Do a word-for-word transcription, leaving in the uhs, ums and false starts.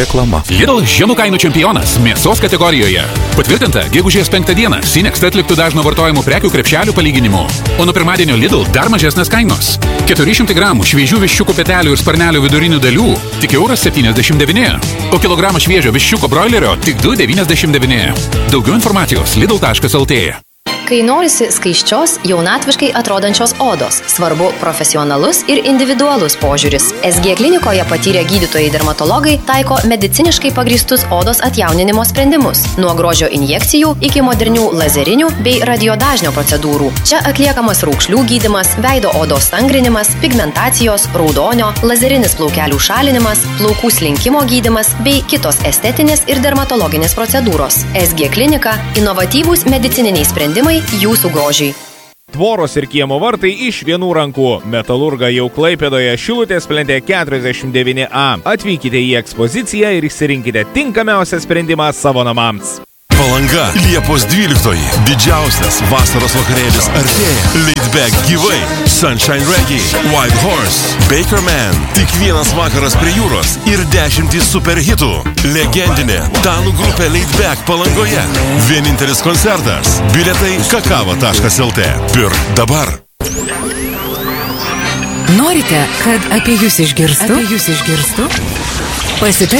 Reklama. Lidl žemų kainų čempionas mėsos kategorijoje. Patvirtinta, gegužės penktą dieną Sinext atliktų dažno vartojimų prekių krepšelių palyginimu. O nuo pirmadienio Lidl dar mažesnės kainos. keturi šimtai gramų šviežių viščiukų petelių ir sparnelių vidurinių dalių tik euras septyniasdešimt devyni. O kilogramą šviežio viščiuko broilerio tik du devyniasdešimt devyni. Daugiau informacijos lidl taškas lt. Kai norisi skaisčios, jaunatviškai atrodančios odos, svarbu profesionalus ir individualus požiūris. S G klinikoje patyrę gydytojai dermatologai taiko mediciniškai pagrįstus odos atjauninimo sprendimus, nuo grožio injekcijų iki modernių lazerinių bei radiodažnio procedūrų. Čia atliekamas raukšlių gydymas, veido odos stangrinimas, pigmentacijos, raudonio, lazerinis plaukelių šalinimas, plaukų slinkimo gydymas bei kitos estetinės ir dermatologinės procedūros. S G klinika – inovatyvūs medicininiai sprendimai jūsų grožiai. Tvoros ir kiemo vartai iš vienų rankų. Metalurga jau Klaipėdoje Šilutės plente keturiasdešimt devyni A. Atvykite į ekspoziciją ir išsirinkite tinkamiausią sprendimą savo namams. Palanga, Liepos dvyliktoji. Didžiausias vasaros vakarėlis artėja. Laidback gyvai. Sunshine Reggae, White Horse, Baker Man. Tik vienas vakaras prie jūros ir dešimtys superhitų. Legendinė danų grupė Laidback Palangoje. Vienintelis koncertas. Bilietai kakava taškas lt. Pirk dabar. Norite, kad apie jūs išgirstų? Apie jūs išgirstų? Pasitarkite